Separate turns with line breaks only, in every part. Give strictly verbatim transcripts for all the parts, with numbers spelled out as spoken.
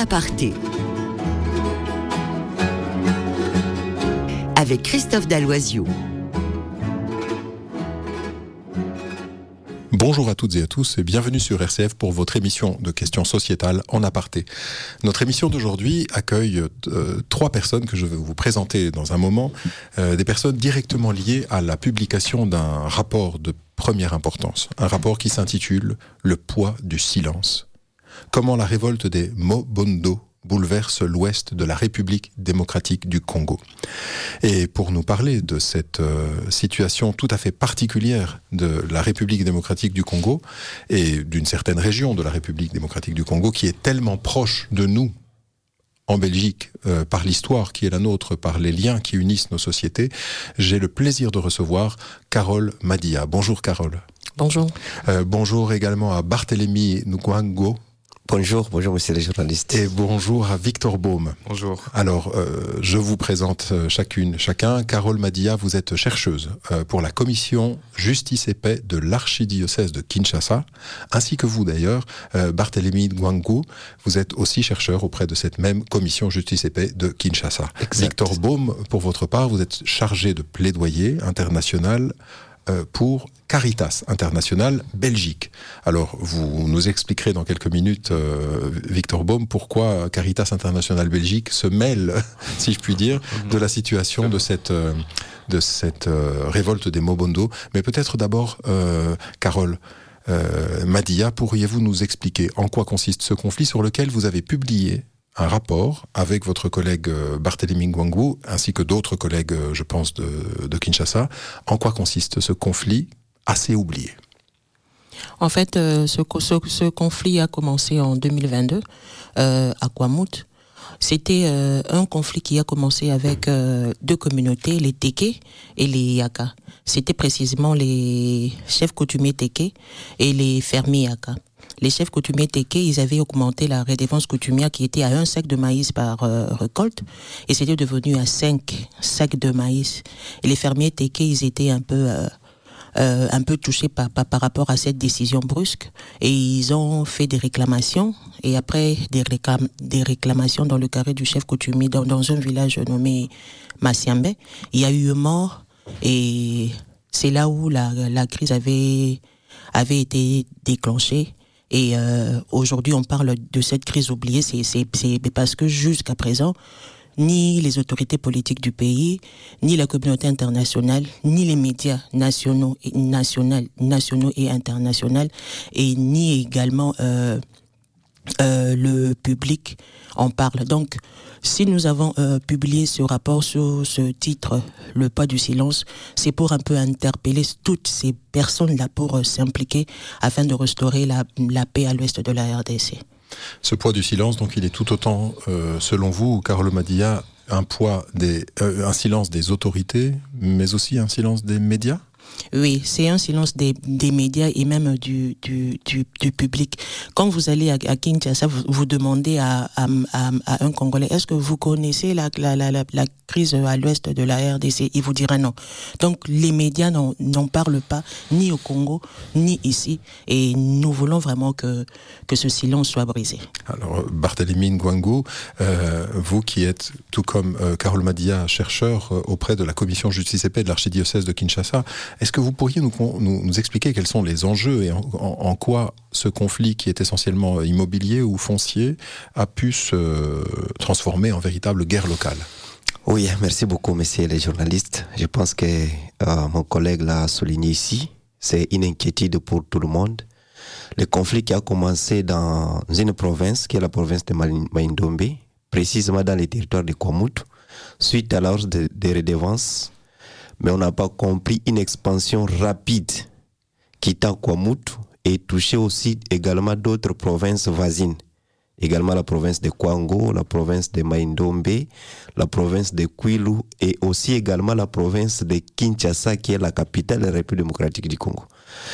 aparté. Avec Christophe Dalloisiou.
Bonjour à toutes et à tous et bienvenue sur R C F pour votre émission de questions sociétales en aparté. Notre émission d'aujourd'hui accueille euh, trois personnes que je vais vous présenter dans un moment, euh, des personnes directement liées à la publication d'un rapport de première importance, un rapport qui s'intitule « Le poids du silence ». Comment la révolte des Mobondo bouleverse l'ouest de la République démocratique du Congo. Et pour nous parler de cette euh, situation tout à fait particulière de la République démocratique du Congo et d'une certaine région de la République démocratique du Congo qui est tellement proche de nous en Belgique euh, par l'histoire qui est la nôtre, par les liens qui unissent nos sociétés, j'ai le plaisir de recevoir Carole Madia. Bonjour Carole.
Bonjour.
Euh, bonjour également à Barthélemy Ngwango.
Bonjour, bonjour monsieur le journaliste.
Et bonjour à Victor Baume.
Bonjour.
Alors, euh, je vous présente chacune, chacun. Carole Madia, vous êtes chercheuse euh, pour la commission Justice et Paix de l'archidiocèse de Kinshasa, ainsi que vous d'ailleurs, euh, Barthélemy Ngwango, vous êtes aussi chercheur auprès de cette même commission Justice et Paix de Kinshasa.
Exact.
Victor Baume, pour votre part, vous êtes chargé de plaidoyer international euh, pour Caritas International Belgique. Alors, vous nous expliquerez dans quelques minutes, euh, Victor Baume, pourquoi Caritas International Belgique se mêle, si je puis dire, de la situation de cette, euh, de cette euh, révolte des Mobondo. Mais peut-être d'abord, euh, Carole euh, Madia, pourriez-vous nous expliquer en quoi consiste ce conflit sur lequel vous avez publié un rapport avec votre collègue Barthélemy Ngwango, ainsi que d'autres collègues, je pense, de, de Kinshasa. En quoi consiste ce conflit assez oublié?
En fait, euh, ce, ce, ce conflit a commencé en deux mille vingt-deux euh, à Kwamouth. C'était euh, un conflit qui a commencé avec euh, deux communautés, les Téké et les Yaka. C'était précisément les chefs coutumiers Téké et les fermiers Yaka. Les chefs coutumiers Téké, ils avaient augmenté la redevance coutumière qui était à un sac de maïs par euh, récolte et c'était devenu à cinq sacs de maïs. Et les fermiers Téké, ils étaient un peu... Euh, Euh, un peu touchés par, par, par rapport à cette décision brusque et ils ont fait des réclamations et après des, réclam- des réclamations dans le carré du chef coutumier dans, dans un village nommé Massiambé, il y a eu mort et c'est là où la, la crise avait, avait été déclenchée. Et euh, aujourd'hui on parle de cette crise oubliée, c'est, c'est, c'est parce que jusqu'à présent ni les autorités politiques du pays, ni la communauté internationale, ni les médias nationaux et, national, nationaux et internationaux, et ni également euh, euh, le public en parle. Donc, si nous avons euh, publié ce rapport sur ce titre, Le pas du silence, c'est pour un peu interpeller toutes ces personnes-là pour euh, s'impliquer afin de restaurer la, la paix à l'ouest de la R D C.
Ce poids du silence, donc, il est tout autant, euh, selon vous, Carole Madia, un poids des, euh, un silence des autorités, mais aussi un silence des médias?
Oui, c'est un silence des, des médias et même du, du, du, du public. Quand vous allez à, à Kinshasa, vous, vous demandez à, à, à, à un Congolais, est-ce que vous connaissez la, la, la, la, la crise à l'ouest de la R D C? Il vous dira non. Donc les médias n'en, n'en parlent pas, ni au Congo, ni ici. Et nous voulons vraiment que, que ce silence soit brisé.
Alors, Barthélemy Ngwango, euh, vous qui êtes, tout comme euh, Carole Madia, chercheur euh, auprès de la commission Justice et Paix de l'archidiocèse de Kinshasa, est-ce que vous pourriez nous, nous, nous expliquer quels sont les enjeux et en, en, en quoi ce conflit qui est essentiellement immobilier ou foncier a pu se transformer en véritable guerre locale?
Oui, merci beaucoup, messieurs les journalistes. Je pense que euh, mon collègue l'a souligné ici. C'est une inquiétude pour tout le monde. Le conflit qui a commencé dans une province, qui est la province de Maïndombe, précisément dans les territoires de Kwamouth, suite à la hausse des de redevances. Mais on n'a pas compris une expansion rapide quittant Kwamouth et touchait aussi également d'autres provinces voisines. Également la province de Kwango, la province de Maïndombe, la province de Kwilu et aussi également la province de Kinshasa qui est la capitale de la République démocratique du Congo.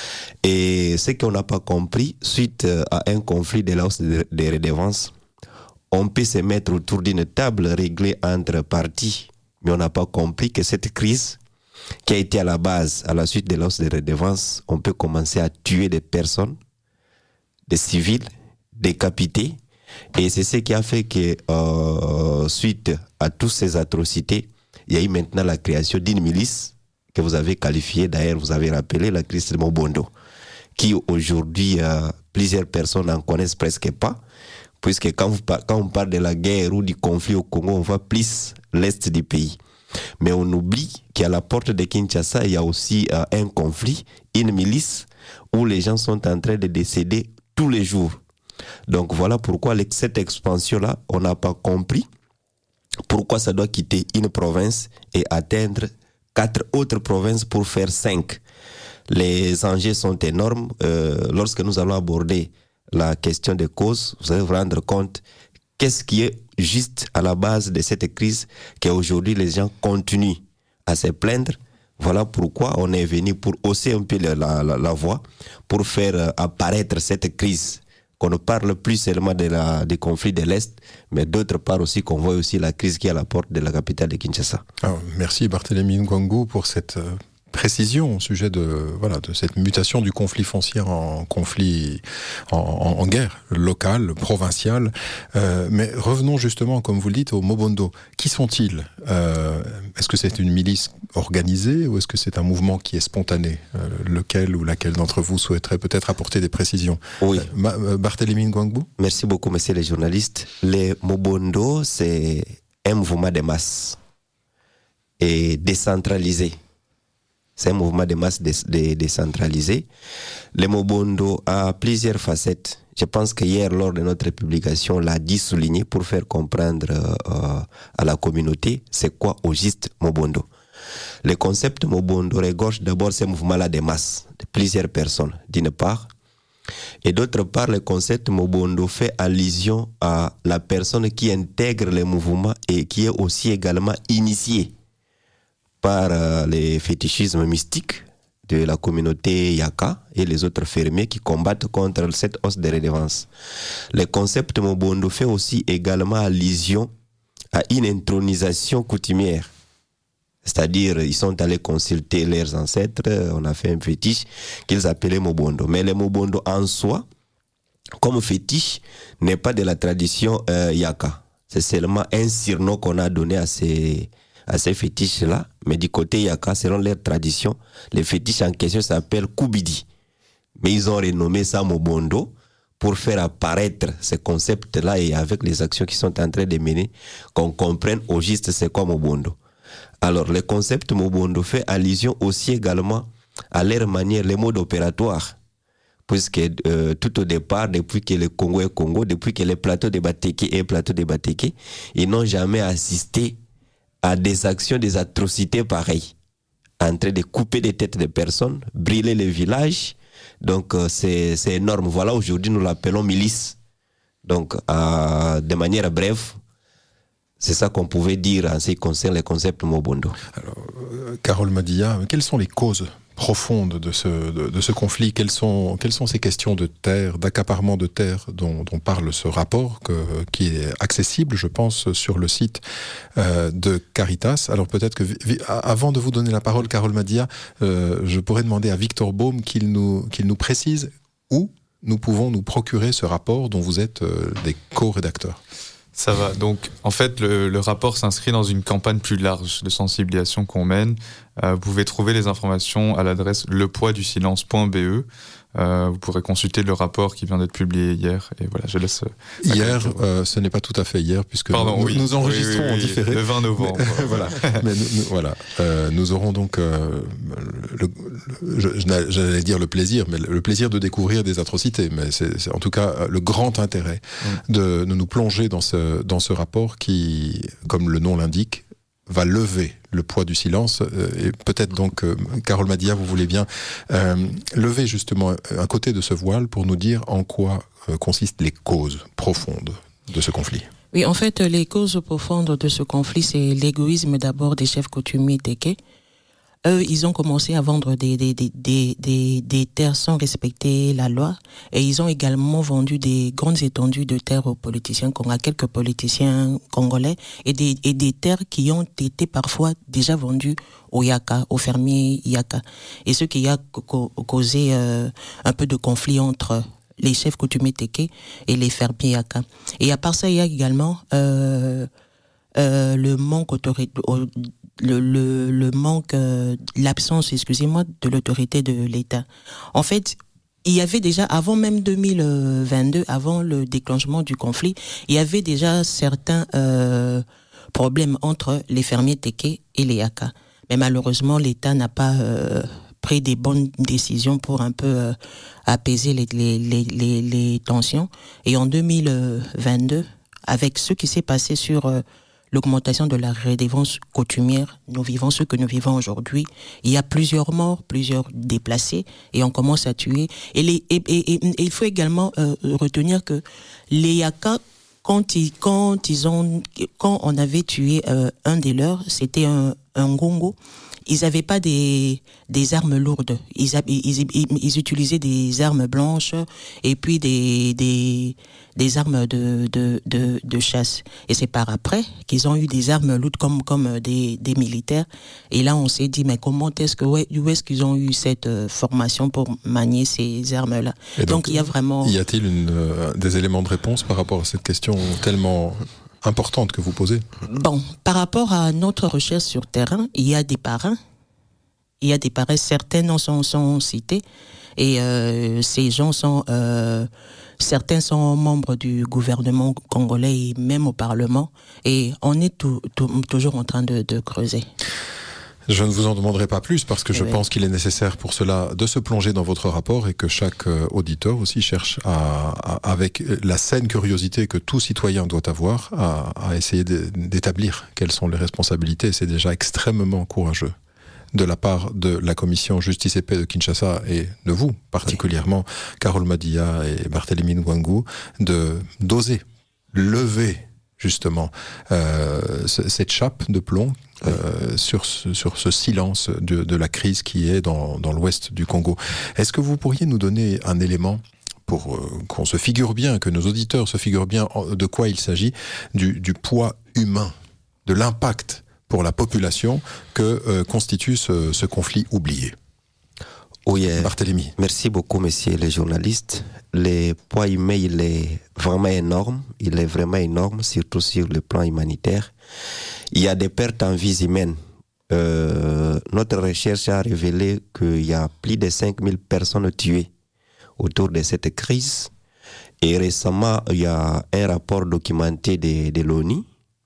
Et ce qu'on n'a pas compris, suite à un conflit de la hausse des redevances, on peut se mettre autour d'une table réglée entre partis, mais on n'a pas compris que cette crise qui a été à la base, à la suite de la hausse des redevances, on peut commencer à tuer des personnes, des civils, décapités, Et c'est ce qui a fait que, euh, suite à toutes ces atrocités, il y a eu maintenant la création d'une milice que vous avez qualifiée, d'ailleurs vous avez rappelé, la crise de Mobondo, qui aujourd'hui, euh, plusieurs personnes n'en connaissent presque pas, puisque quand, vous, quand on parle de la guerre ou du conflit au Congo, on voit plus l'est du pays. Mais on oublie qu'à la porte de Kinshasa, il y a aussi euh, un conflit, une milice, où les gens sont en train de décéder tous les jours. Donc voilà pourquoi cette expansion-là, on n'a pas compris pourquoi ça doit quitter une province et atteindre quatre autres provinces pour faire cinq. Les enjeux sont énormes. Euh, lorsque nous allons aborder la question des causes, vous allez vous rendre compte qu'est-ce qui est juste à la base de cette crise, qu'aujourd'hui les gens continuent à se plaindre. Voilà pourquoi on est venu pour hausser un peu la, la, la voix, pour faire apparaître cette crise. Qu'on ne parle plus seulement de la, des conflits de l'Est, mais d'autre part aussi qu'on voit aussi la crise qui est à la porte de la capitale de Kinshasa.
Alors, merci Barthélémy Ngwangu pour cette euh, précision au sujet de, voilà, de cette mutation du conflit foncier en conflit, en, en, en guerre locale, provinciale. Euh, mais revenons justement, comme vous le dites, au Mobondo. Qui sont-ils ? euh, Est-ce que c'est une milice organisée ou est-ce que c'est un mouvement qui est spontané ? euh, Lequel ou laquelle d'entre vous souhaiterait peut-être apporter des précisions ?
Oui.
Euh, Barthélémy Ngwangu ?
Merci beaucoup, messieurs les journalistes. Les Mobondo, c'est un mouvement de masse et décentralisé. C'est un mouvement de masse dé- dé- décentralisé. Le Mobondo a plusieurs facettes. Je pense que hier, lors de notre publication, l'a dit souligné pour faire comprendre euh, à la communauté c'est quoi au juste Mobondo. Le concept Mobondo regorge d'abord ce mouvement-là de masse, de plusieurs personnes, d'une part. Et d'autre part, le concept Mobondo fait allusion à la personne qui intègre le mouvement et qui est aussi également initiée par euh, les fétichismes mystiques de la communauté Yaka et les autres fermiers qui combattent contre cette hausse de redevance. Le concept Mobondo fait aussi également allusion à une intronisation coutumière. C'est-à-dire, ils sont allés consulter leurs ancêtres, on a fait un fétiche qu'ils appelaient Mobondo. Mais le Mobondo en soi, comme fétiche, n'est pas de la tradition euh, Yaka. C'est seulement un surnom qu'on a donné à ces... à ces fétiches-là, mais du côté Yaka, selon leur tradition, les fétiches en question s'appellent Kubidi. Mais ils ont renommé ça Mobondo pour faire apparaître ce concept-là et avec les actions qui sont en train de mener, qu'on comprenne au juste c'est quoi Mobondo. Alors, le concept Mobondo fait allusion aussi également à leur manière, les modes opératoires. Puisque euh, tout au départ, depuis que le Congo est Congo, depuis que le plateau de Bateke est plateau de Bateke, ils n'ont jamais assisté à des actions, des atrocités pareilles, en train de couper des têtes de personnes, brûler les villages. Donc euh, c'est, c'est énorme. Voilà, aujourd'hui nous l'appelons milice. Donc euh, de manière brève, c'est ça qu'on pouvait dire en ce qui concerne le concept Mobondo.
Alors, euh, Carole Madia, quelles sont les causes profondes de ce, de, de ce conflit? Quelles sont, quelles sont ces questions de terre, d'accaparement de terre dont, dont parle ce rapport que, qui est accessible, je pense, sur le site euh, de Caritas. Alors peut-être que, avant de vous donner la parole, Carole Madia, euh, je pourrais demander à Victor Baume qu'il nous, qu'il nous précise où nous pouvons nous procurer ce rapport dont vous êtes euh, des co-rédacteurs.
Ça va. Donc, en fait, le, le rapport s'inscrit dans une campagne plus large de sensibilisation qu'on mène. Euh, vous pouvez trouver les informations à l'adresse le poids du silence point b e. Euh, vous pourrez consulter le rapport qui vient d'être publié hier. Et voilà, je laisse.
Hier, euh, ce n'est pas tout à fait hier, puisque
Pardon,
nous,
oui.
nous enregistrons
oui, oui, oui,
en différé.
Le vingt novembre.
Mais, voilà. Mais nous, nous, voilà. Euh, nous aurons donc, euh, le, le, je, j'allais dire le plaisir, mais le plaisir de découvrir des atrocités. Mais c'est, c'est en tout cas le grand intérêt mm. de, de nous plonger dans ce, dans ce rapport qui, comme le nom l'indique, va lever le poids du silence. Euh, et peut-être donc, euh, Carole Madia, vous voulez bien euh, lever justement un côté de ce voile pour nous dire en quoi euh, consistent les causes profondes de ce conflit.
Oui, en fait, les causes profondes de ce conflit, c'est l'égoïsme d'abord des chefs coutumiers Teke. Eux, ils ont commencé à vendre des, des, des, des, des, des terres sans respecter la loi. Et ils ont également vendu des grandes étendues de terres aux politiciens, à quelques politiciens congolais, et des, et des terres qui ont été parfois déjà vendues aux Yaka, aux fermiers Yaka. Et ce qui a causé euh, un peu de conflit entre les chefs coutumiers Téké et les fermiers Yaka. Et à part ça, il y a également euh, euh, le manque autorité, le, le, le manque, euh, l'absence, excusez-moi, de l'autorité de l'État. En fait, il y avait déjà, avant même deux mille vingt-deux, avant le déclenchement du conflit, il y avait déjà certains euh, problèmes entre les fermiers Téké et les Yaka. Mais malheureusement, l'État n'a pas euh, pris des bonnes décisions pour un peu euh, apaiser les, les, les, les, les tensions. Et en deux mille vingt-deux, avec ce qui s'est passé sur euh, l'augmentation de la redevance coutumière, nous vivons ce que nous vivons aujourd'hui. Il y a plusieurs morts, plusieurs déplacés, et on commence à tuer. Et, les, et, et, et, et il faut également euh, retenir que les Yaka, quand ils, quand ils ont, quand on avait tué euh, un des leurs, c'était un, un gongo. Ils n'avaient pas des, des armes lourdes. Ils, ils, ils, ils utilisaient des armes blanches et puis des, des, des armes de, de, de, de chasse. Et c'est par après qu'ils ont eu des armes lourdes comme, comme des, des militaires. Et là, on s'est dit, mais comment est-ce que, ouais, où est-ce qu'ils ont eu cette euh, formation pour manier ces armes-là?
donc,
donc, il y a vraiment...
Y a-t-il une, euh, des éléments de réponse par rapport à cette question tellement importante que vous posez?
Bon, par rapport à notre recherche sur terrain, il y a des parrains. Il y a des parrains, certains noms sont, sont cités. Et euh, ces gens sont... Euh, certains sont membres du gouvernement congolais et même au Parlement. Et on est tout, tout, toujours en train de, de creuser.
Je ne vous en demanderai pas plus parce que je
oui.
pense qu'il est nécessaire pour cela de se plonger dans votre rapport et que chaque auditeur aussi cherche à, à, avec la saine curiosité que tout citoyen doit avoir à, à essayer d'établir quelles sont les responsabilités. C'est déjà extrêmement courageux de la part de la commission Justice et Paix de Kinshasa et de vous particulièrement, oui. Carole Madia et Barthélémy Ngwangu, de d'oser lever justement euh, cette chape de plomb oui. euh, sur, ce, sur ce silence de, de la crise qui est dans, dans l'ouest du Congo. Est-ce que vous pourriez nous donner un élément pour euh, qu'on se figure bien, que nos auditeurs se figurent bien de quoi il s'agit, du, du poids humain, de l'impact pour la population que euh, constitue ce, ce conflit oublié?
Oui,
Barthélémy.
Merci beaucoup, messieurs les journalistes. Le poids humain, il est vraiment énorme. Il est vraiment énorme, surtout sur le plan humanitaire. Il y a des pertes en vies humaines. Euh, notre recherche a révélé qu'il y a plus de cinq mille personnes tuées autour de cette crise. Et récemment, il y a un rapport documenté de, de l'ONU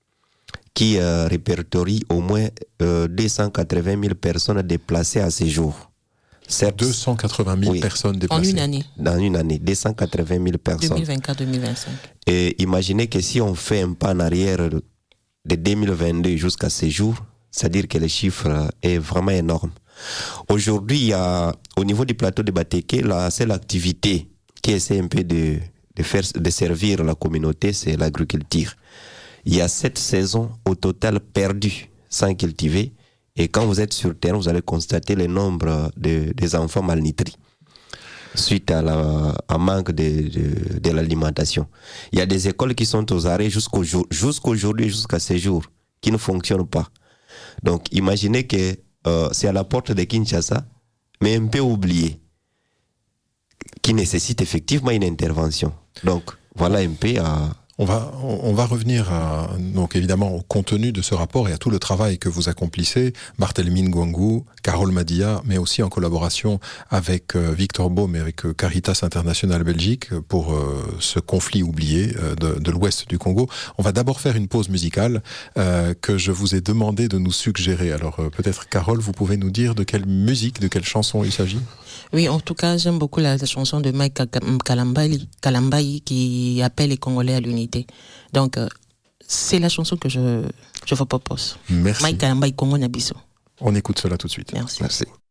qui euh, répertorie au moins euh, deux cent quatre-vingt mille personnes déplacées à ce jour.
Certes, deux cent quatre-vingt mille oui. personnes déplacées.
En une année.
Dans une année, deux cent quatre-vingt mille personnes.
deux mille vingt-quatre deux mille vingt-cinq.
Et imaginez que si on fait un pas en arrière de deux mille vingt-deux jusqu'à ce jour, c'est-à-dire que le chiffre est vraiment énorme. Aujourd'hui, il y a, au niveau du plateau de Batéké, la seule activité qui essaie un peu de, de, faire, de servir la communauté, c'est l'agriculture. Il y a sept saisons au total perdues sans cultiver. Et quand vous êtes sur le terrain, vous allez constater le nombre de, des enfants malnutris suite à la, à manque de, de, de l'alimentation. Il y a des écoles qui sont aux arrêts jusqu'au jour, jusqu'aujourd'hui, jusqu'à ce jour, qui ne fonctionnent pas. Donc, imaginez que euh, c'est à la porte de Kinshasa, mais un peu oublié, qui nécessite effectivement une intervention. Donc, voilà un peu à...
On va, on va revenir à, donc évidemment au contenu de ce rapport et à tout le travail que vous accomplissez, Barthélémy Ngwangu, Carole Madia, mais aussi en collaboration avec euh, Victor Baume et avec euh, Caritas International Belgique pour euh, ce conflit oublié euh, de, de l'ouest du Congo. On va d'abord faire une pause musicale euh, que je vous ai demandé de nous suggérer. Alors euh, peut-être Carole, vous pouvez nous dire de quelle musique, de quelle chanson il s'agit?
Oui, en tout cas, j'aime beaucoup la, la chanson de Mike Kalambayi, Kalambayi qui appelle les Congolais à l'unité. Donc, euh, c'est la chanson que je, je vous propose.
Merci.
Mike Kalambayi, Congo Nabiso.
On écoute cela tout de suite.
Merci.
Merci.